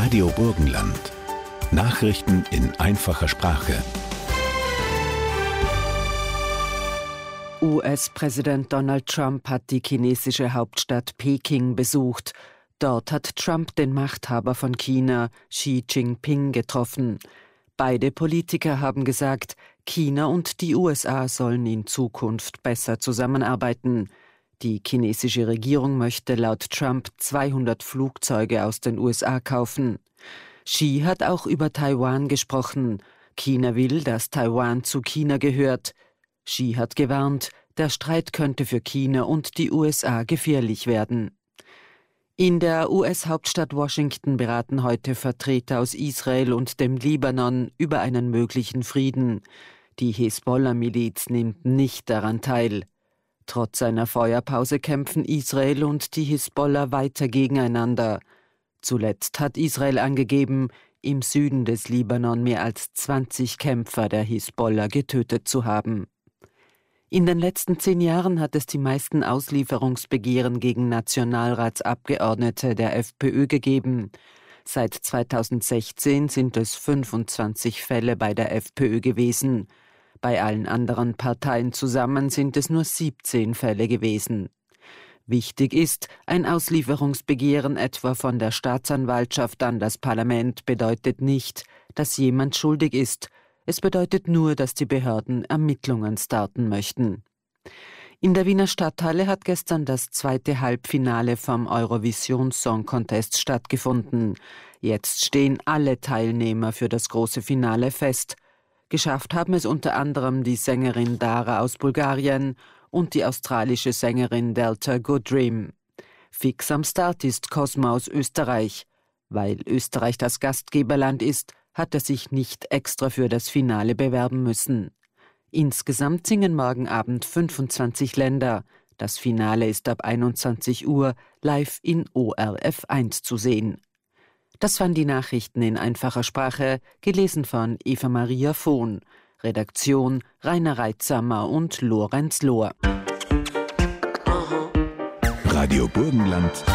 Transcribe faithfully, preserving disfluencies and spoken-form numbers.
Radio Burgenland. Nachrichten in einfacher Sprache. U S-Präsident Donald Trump hat die chinesische Hauptstadt Peking besucht. Dort hat Trump den Machthaber von China, Xi Jinping, getroffen. Beide Politiker haben gesagt, China und die U S A sollen in Zukunft besser zusammenarbeiten. Die chinesische Regierung möchte laut Trump zweihundert Flugzeuge aus den U S A kaufen. Xi hat auch über Taiwan gesprochen. China will, dass Taiwan zu China gehört. Xi hat gewarnt, der Streit könnte für China und die U S A gefährlich werden. In der U S-Hauptstadt Washington beraten heute Vertreter aus Israel und dem Libanon über einen möglichen Frieden. Die Hisbollah-Miliz nimmt nicht daran teil. Trotz einer Feuerpause kämpfen Israel und die Hisbollah weiter gegeneinander. Zuletzt hat Israel angegeben, im Süden des Libanon mehr als zwanzig Kämpfer der Hisbollah getötet zu haben. In den letzten zehn Jahren hat es die meisten Auslieferungsbegehren gegen Nationalratsabgeordnete der FPÖ gegeben. Seit zweitausendsechzehn sind es fünfundzwanzig Fälle bei der FPÖ gewesen. Bei allen anderen Parteien zusammen sind es nur siebzehn Fälle gewesen. Wichtig ist, ein Auslieferungsbegehren etwa von der Staatsanwaltschaft an das Parlament bedeutet nicht, dass jemand schuldig ist. Es bedeutet nur, dass die Behörden Ermittlungen starten möchten. In der Wiener Stadthalle hat gestern das zweite Halbfinale vom Eurovision Song Contest stattgefunden. Jetzt stehen alle Teilnehmer für das große Finale fest. Geschafft haben es unter anderem die Sängerin Dara aus Bulgarien und die australische Sängerin Delta Goodrem. Fix am Start ist Cosmo aus Österreich. Weil Österreich das Gastgeberland ist, hat er sich nicht extra für das Finale bewerben müssen. Insgesamt singen morgen Abend fünfundzwanzig Länder. Das Finale ist ab einundzwanzig Uhr live in O R F eins zu sehen. Das waren die Nachrichten in einfacher Sprache, gelesen von Eva Maria Vohn. Redaktion Rainer Reitsamer und Lorenz Lohr. Radio Burgenland.